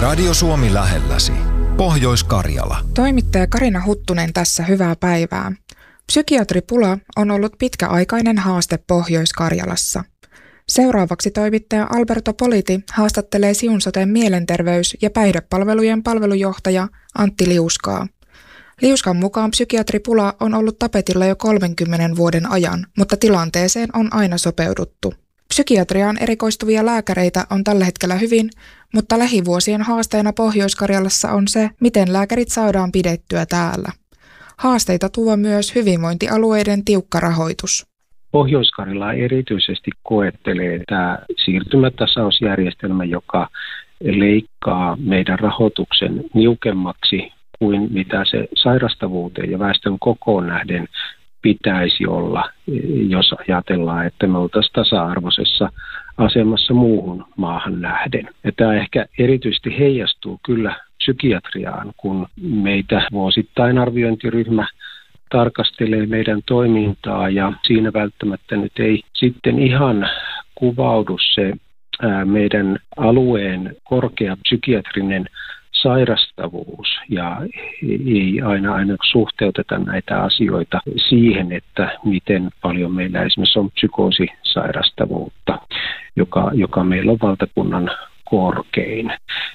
Radio Suomi lähelläsi. Pohjois-Karjala. Toimittaja Karina Huttunen tässä, hyvää päivää. Psykiatripula on ollut pitkäaikainen haaste Pohjois-Karjalassa. Seuraavaksi toimittaja Alberto Politi haastattelee Siun soten mielenterveys- ja päihdepalvelujen palvelujohtaja Antti Liuskaa. Liuskan mukaan psykiatripula on ollut tapetilla jo 30 vuoden ajan, mutta tilanteeseen on aina sopeuduttu. Psykiatriaan erikoistuvia lääkäreitä on tällä hetkellä hyvin, mutta lähivuosien haasteena Pohjois-Karjalassa on se, miten lääkärit saadaan pidettyä täällä. Haasteita tuo myös hyvinvointialueiden tiukka rahoitus. Pohjois-Karjalaa erityisesti koettelee tämä siirtymätasausjärjestelmä, joka leikkaa meidän rahoituksen niukemmaksi kuin mitä se sairastavuuteen ja väestön kokoon nähden pitäisi olla, jos ajatellaan, että me oltaisiin tasa-arvoisessa asemassa muuhun maahan nähden. Ja tämä ehkä erityisesti heijastuu kyllä psykiatriaan, kun meitä vuosittain arviointiryhmä tarkastelee meidän toimintaa ja siinä välttämättä nyt ei sitten ihan kuvaudu se meidän alueen korkea psykiatrinen sairastavuus ja ei aina suhteuteta näitä asioita siihen, että miten paljon meillä esimerkiksi on psykoosisairastavuutta, joka meillä on valtakunnan korkein.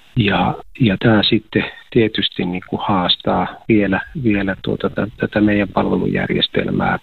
Ja tämä sitten tietysti niin kuin haastaa vielä tätä meidän palvelujärjestelmää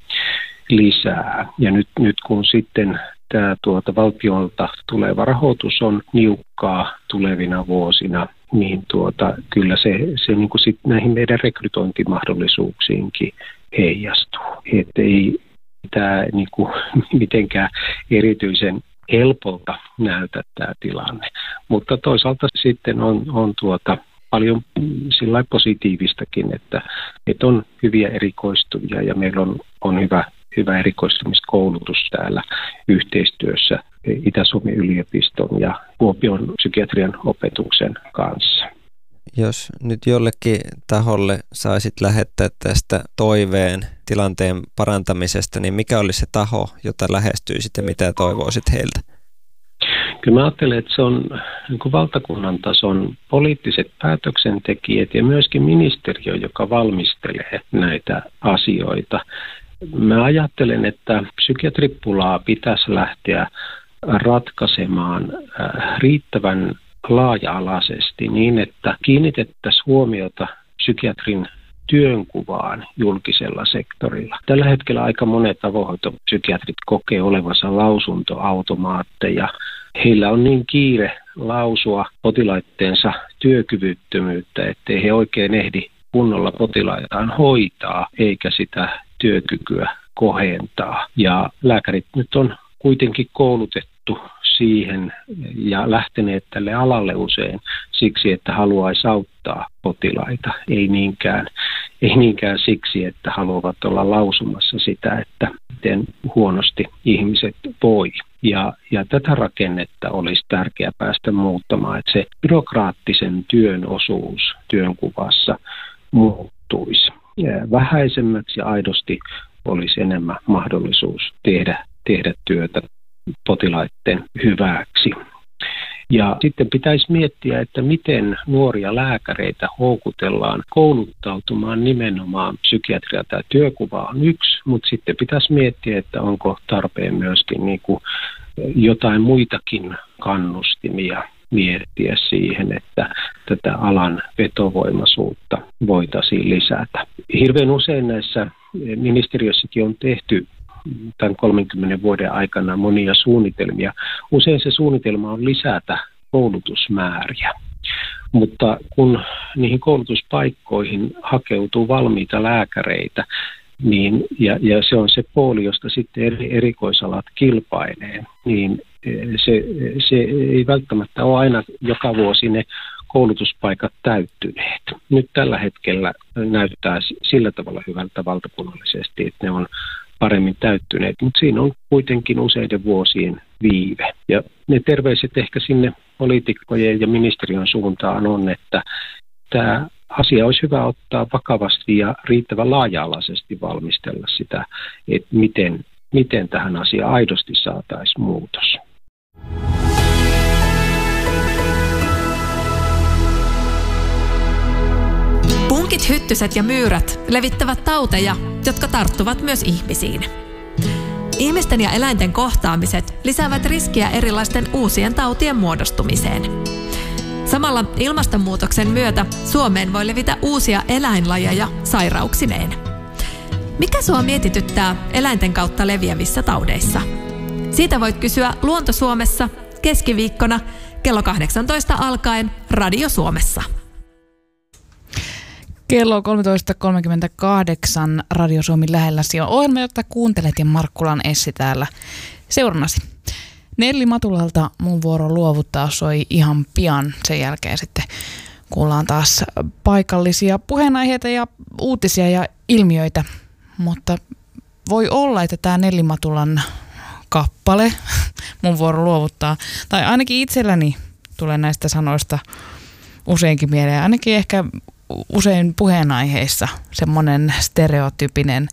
lisää. Ja nyt kun sitten tämä valtiolta tuleva rahoitus on niukkaa tulevina vuosina, niin kyllä se niin kuin sit näihin meidän rekrytointimahdollisuuksiinkin heijastuu. Että ei tämä niin kuin mitenkään erityisen helpolta näytä tämä tilanne. Mutta toisaalta sitten on paljon sillä positiivistakin, että on hyviä erikoistujia ja meillä on hyvä erikoistumiskoulutus täällä yhteistyössä Itä-Suomen yliopiston ja Kuopion psykiatrian opetuksen kanssa. Jos nyt jollekin taholle saisit lähettää tästä toiveen tilanteen parantamisesta, niin mikä olisi se taho, jota lähestyisit ja mitä toivoisit heiltä? Kyllä mä ajattelen, että se on niin kuin valtakunnan tason poliittiset päätöksentekijät ja myöskin ministeriö, joka valmistelee näitä asioita. Mä ajattelen, että psykiatripulaa pitäisi lähteä ratkaisemaan riittävän laaja-alaisesti niin, että kiinnitettäisiin huomiota psykiatrin työnkuvaan julkisella sektorilla. Tällä hetkellä aika monet avohoitopsykiatrit kokee olevansa lausuntoautomaatteja. Heillä on niin kiire lausua potilaitteensa työkyvyttömyyttä, ettei he oikein ehdi kunnolla potilaitaan hoitaa eikä sitä työkykyä kohentaa. Ja lääkärit nyt on kuitenkin koulutettu siihen ja lähteneet tälle alalle usein siksi, että haluaisi auttaa potilaita, ei niinkään siksi, että haluavat olla lausumassa sitä, että miten huonosti ihmiset voi. Ja tätä rakennetta olisi tärkeää päästä muuttamaan, että se byrokraattisen työn osuus työnkuvassa muuttuisi vähäisemmäksi ja aidosti olisi enemmän mahdollisuus tehdä työtä potilaiden hyväksi. Ja sitten pitäisi miettiä, että miten nuoria lääkäreitä houkutellaan kouluttautumaan nimenomaan psykiatria. Tämä työkuva on yksi, mutta sitten pitäisi miettiä, että onko tarpeen myöskin niin kuin jotain muitakin kannustimia miettiä siihen, että tätä alan vetovoimaisuutta voitaisiin lisätä. Hirveän usein näissä ministeriössäkin on tehty tämän 30 vuoden aikana monia suunnitelmia. Usein se suunnitelma on lisätä koulutusmääriä, mutta kun niihin koulutuspaikkoihin hakeutuu valmiita lääkäreitä, niin, ja se on se puoli, josta sitten erikoisalat kilpailee, niin se ei välttämättä ole aina joka vuosi ne koulutuspaikat täyttyneet. Nyt tällä hetkellä näyttää sillä tavalla hyvältä valtakunnallisesti, että ne on paremmin täyttyneet, mutta siinä on kuitenkin useiden vuosien viive. Ja ne terveiset ehkä sinne poliitikkojen ja ministeriön suuntaan on, että tämä asia olisi hyvä ottaa vakavasti ja riittävän laaja-alaisesti valmistella sitä, että miten tähän asiaan aidosti saataisiin muutos. Punkit, hyttyset ja myyrät levittävät tauteja, jotka tarttuvat myös ihmisiin. Ihmisten ja eläinten kohtaamiset lisäävät riskiä erilaisten uusien tautien muodostumiseen. Samalla ilmastonmuutoksen myötä Suomeen voi levitä uusia eläinlajeja sairauksineen. Mikä sua mietityttää eläinten kautta leviävissä taudeissa? Siitä voit kysyä Luonto Suomessa keskiviikkona kello 18 alkaen Radio Suomessa. Kello 13.38 Radio Suomi lähelläsi on ohjelma, jota kuuntelet, ja Markkulan Essi täällä seurannasi. Nelli Matulalta Mun vuoro luovuttaa soi ihan pian. Sen jälkeen sitten kuullaan taas paikallisia puheenaiheita ja uutisia ja ilmiöitä. Mutta voi olla, että tämä Nelli Matulan kappale Mun vuoro luovuttaa, tai ainakin itselläni tulee näistä sanoista useinkin mieleen, ainakin ehkä usein puheenaiheissa semmoinen stereotypinen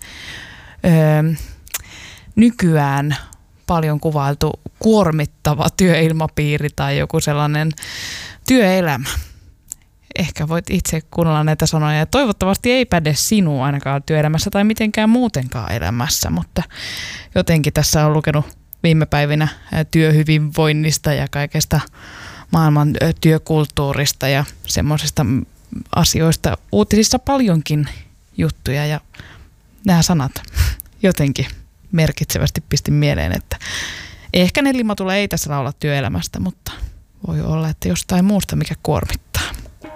nykyään paljon kuvailtu kuormittava työilmapiiri tai joku sellainen työelämä. Ehkä voit itse kuunnella näitä sanoja, ja toivottavasti ei päde sinua ainakaan työelämässä tai mitenkään muutenkaan elämässä, mutta jotenkin tässä on lukenut viime päivinä työhyvinvoinnista ja kaikesta maailman työkulttuurista ja semmoisista asioista uutisissa paljonkin juttuja, ja nämä sanat jotenkin merkitsevästi pisti mieleen, että ehkä Nelli Matula ei tässä laula työelämästä, mutta voi olla, että jostain muusta, mikä kuormittaa.